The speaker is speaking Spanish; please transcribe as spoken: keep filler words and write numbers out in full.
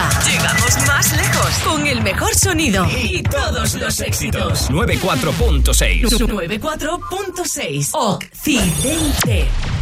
arriba. Llegamos más lejos con el mejor sonido y todos los éxitos. noventa y cuatro punto seis. noventa y cuatro punto seis. Occidente.